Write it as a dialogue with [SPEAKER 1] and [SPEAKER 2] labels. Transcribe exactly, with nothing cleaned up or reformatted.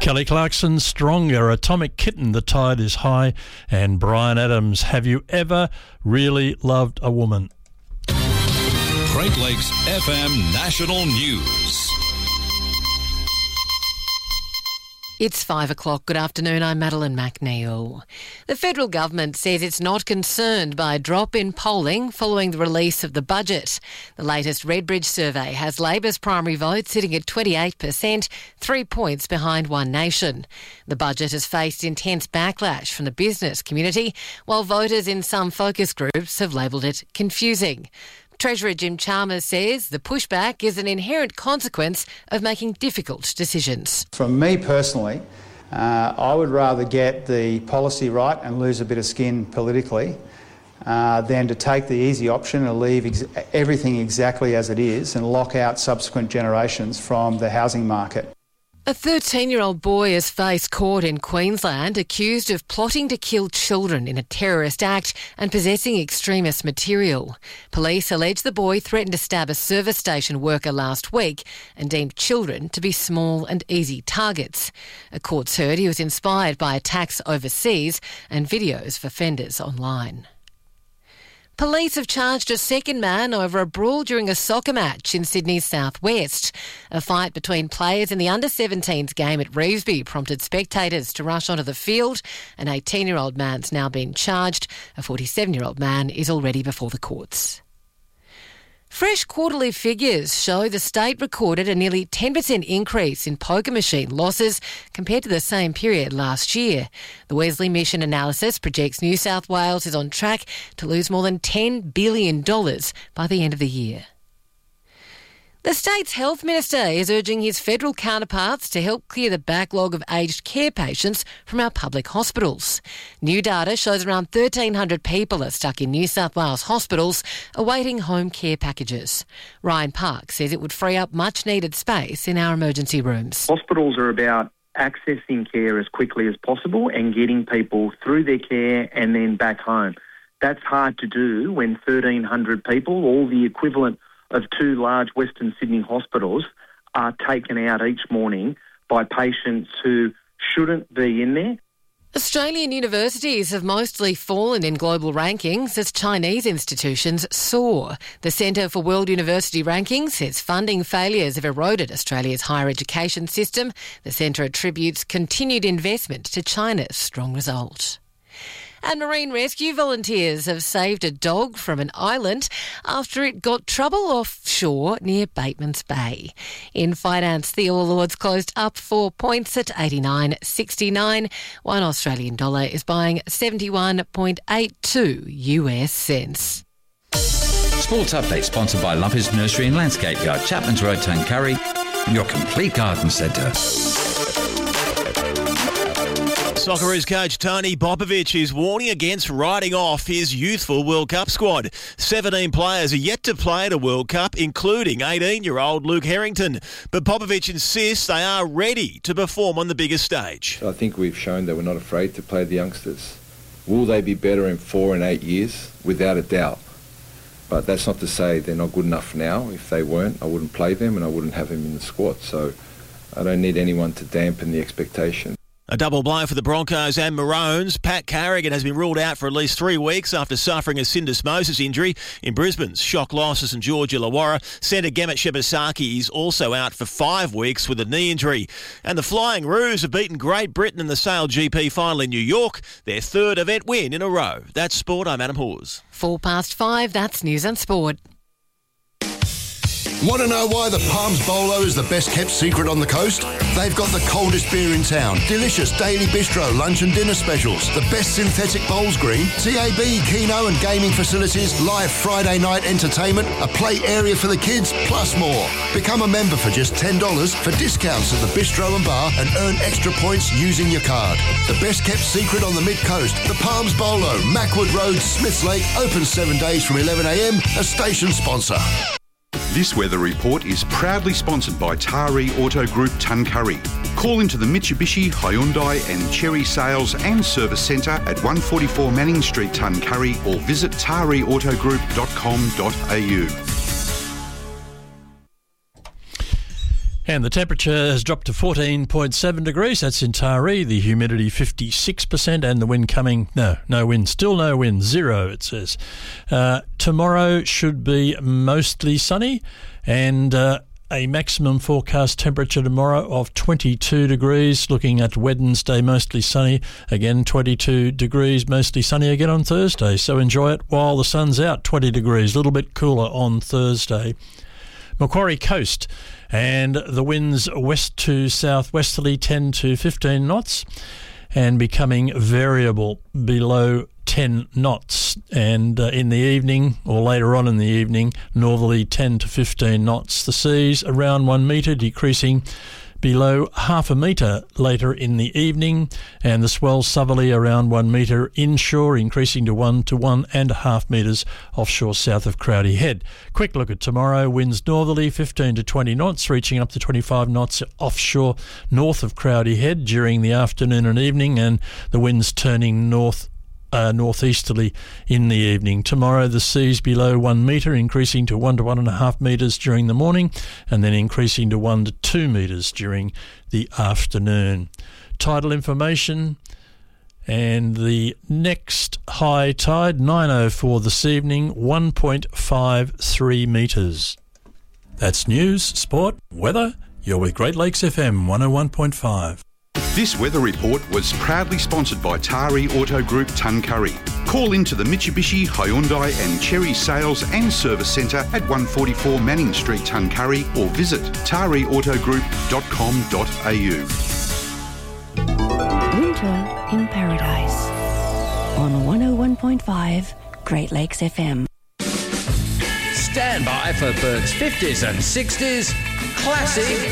[SPEAKER 1] Kelly Clarkson, Stronger, Atomic Kitten, The Tide is High, and Bryan Adams, Have You Ever Really Loved a Woman?
[SPEAKER 2] Great Lakes F M National News.
[SPEAKER 3] It's five o'clock. Good afternoon. I'm Madeline McNeil. The federal government says it's not concerned by a drop in polling following the release of the budget. The latest Redbridge survey has Labor's primary vote sitting at twenty-eight percent, three points behind One Nation. The budget has faced intense backlash from the business community, while voters in some focus groups have labelled it confusing. Treasurer Jim Chalmers says the pushback is an inherent consequence of making difficult decisions.
[SPEAKER 4] From me personally, uh, I would rather get the policy right and lose a bit of skin politically uh, than to take the easy option and leave ex- everything exactly as it is and lock out subsequent generations from the housing market.
[SPEAKER 3] A thirteen-year-old boy has faced court in Queensland accused of plotting to kill children in a terrorist act and possessing extremist material. Police allege the boy threatened to stab a service station worker last week and deemed children to be small and easy targets. A court's heard he was inspired by attacks overseas and videos of offenders online. Police have charged a second man over a brawl during a soccer match in Sydney's southwest. A fight between players in the under seventeens game at Revesby prompted spectators to rush onto the field. An eighteen-year-old man's now been charged. A forty-seven-year-old man is already before the courts. Fresh quarterly figures show the state recorded a nearly ten percent increase in poker machine losses compared to the same period last year. The Wesley Mission analysis projects New South Wales is on track to lose more than ten billion dollars by the end of the year. The state's health minister is urging his federal counterparts to help clear the backlog of aged care patients from our public hospitals. New data shows around thirteen hundred people are stuck in New South Wales hospitals awaiting home care packages. Ryan Park says it would free up much needed space in our emergency rooms.
[SPEAKER 5] Hospitals are about accessing care as quickly as possible and getting people through their care and then back home. That's hard to do when thirteen hundred people, all the equivalent of two large Western Sydney hospitals, are taken out each morning by patients who shouldn't be in there.
[SPEAKER 3] Australian universities have mostly fallen in global rankings as Chinese institutions soar. The Centre for World University Rankings says funding failures have eroded Australia's higher education system. The centre attributes continued investment to China's strong result. And marine rescue volunteers have saved a dog from an island after it got trouble offshore near Batemans Bay. In finance, the All Ords closed up four points at eighty-nine sixty-nine. One Australian dollar is buying seventy-one point eight two US cents.
[SPEAKER 6] Sports Update sponsored by Lumpers Nursery and Landscape Yard, Chapman's Road, Tuncurry, your complete garden centre.
[SPEAKER 7] Socceroos coach Tony Popovic is warning against writing off his youthful World Cup squad. seventeen players are yet to play at a World Cup, including eighteen-year-old Luke Harrington. But Popovic insists they are ready to perform on the biggest stage.
[SPEAKER 8] I think we've shown that we're not afraid to play the youngsters. Will they be better in four and eight years? Without a doubt. But that's not to say they're not good enough now. If they weren't, I wouldn't play them and I wouldn't have them in the squad. So I don't need anyone to dampen the expectation.
[SPEAKER 7] A double blow for the Broncos and Maroons. Pat Carrigan has been ruled out for at least three weeks after suffering a syndesmosis injury in Brisbane's shock loss to St George Illawarra. Centre Gemmet Shibasaki is also out for five weeks with a knee injury. And the Flying Roos have beaten Great Britain in the Sail G P final in New York, their third event win in a row. That's sport. I'm Adam Hawes.
[SPEAKER 3] Four past five, that's News and Sport.
[SPEAKER 9] Want to know why the Palms Bolo is the best kept secret on the coast? They've got the coldest beer in town, delicious daily bistro lunch and dinner specials, the best synthetic bowls green, T A B, Keno and gaming facilities, live Friday night entertainment, a play area for the kids, plus more. Become a member for just ten dollars for discounts at the bistro and bar and earn extra points using your card. The best kept secret on the mid-coast, the Palms Bolo, Mackwood Road, Smiths Lake, open seven days from eleven a m, a station sponsor.
[SPEAKER 10] This weather report is proudly sponsored by Taree Auto Group Tuncurry. Call into the Mitsubishi, Hyundai and Chery Sales and Service Centre at one forty-four Manning Street, Tuncurry, or visit taree auto group dot com dot a u.
[SPEAKER 1] And the temperature has dropped to fourteen point seven degrees. That's in Taree. The humidity fifty-six percent and the wind coming, no, no wind. Still no wind. Zero, it says. Uh, tomorrow should be mostly sunny and uh, a maximum forecast temperature tomorrow of twenty-two degrees. Looking at Wednesday, mostly sunny. Again, twenty-two degrees, mostly sunny again on Thursday. So enjoy it while the sun's out. twenty degrees, a little bit cooler on Thursday. Macquarie Coast, and the winds west to southwesterly ten to fifteen knots and becoming variable below ten knots. And uh, in the evening or later on in the evening, northerly ten to fifteen knots. The seas around one metre, decreasing below half a metre later in the evening, and the swell southerly around one metre inshore, increasing to one to one and a half metres offshore south of Crowdy Head. Quick look at tomorrow. Winds northerly fifteen to twenty knots, reaching up to twenty-five knots offshore north of Crowdy Head during the afternoon and evening, and the winds turning north Uh, northeasterly in the evening. Tomorrow the seas below one metre, increasing to one to one and a half metres during the morning, and then increasing to one to two metres during the afternoon. Tidal information, and the next high tide, nine oh four this evening, one point five three metres. That's news, sport, weather. You're with Great Lakes F M one oh one point five.
[SPEAKER 10] This weather report was proudly sponsored by Taree Auto Group Tuncurry. Call into the Mitsubishi, Hyundai and Cherry Sales and Service Centre at one forty-four Manning Street, Tuncurry, or visit taree auto group dot com dot a u.
[SPEAKER 11] Winter in Paradise on one oh one point five Great Lakes F M.
[SPEAKER 6] Stand by for Bert's fifties and sixties Classic